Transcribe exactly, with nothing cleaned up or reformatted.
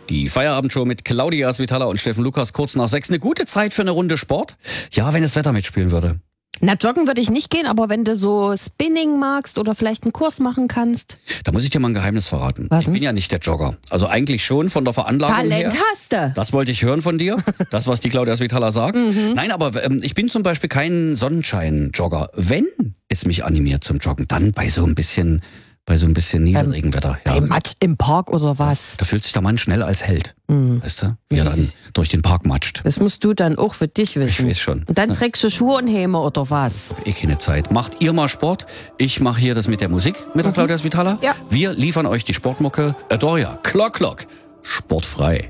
Die Feierabendshow mit Claudia Svitala und Steffen Lukas kurz nach sechs. Eine gute Zeit für eine Runde Sport? Ja, wenn das Wetter mitspielen würde. Na, joggen würde ich nicht gehen, aber wenn du so Spinning magst oder vielleicht einen Kurs machen kannst. Da muss ich dir mal ein Geheimnis verraten. Was denn? Ich bin ja nicht der Jogger. Also eigentlich schon von der Veranlagung Talent her. hast du. Das wollte ich hören von dir. Das, was die Claudia Svitala sagt. Mhm. Nein, aber ähm, ich bin zum Beispiel kein Sonnenschein-Jogger. Wenn es mich animiert zum Joggen, dann bei so ein bisschen... Bei so ein bisschen Nieselregenwetter. Ähm, Ja. Bei Matsch im Park oder was? Da fühlt sich der Mann schnell als Held. Mhm. Weißt du? Wie er dann durch den Park matscht. Das musst du dann auch für dich wissen. Ich weiß schon. Und dann trägst du Schuhe und Häme oder was? Eh keine Zeit. Macht ihr mal Sport? Ich mache hier das mit der Musik, mit der Claudia Svitala. Ja. Wir liefern euch die Sportmucke. Adoria, Klock, Klock. Sportfrei.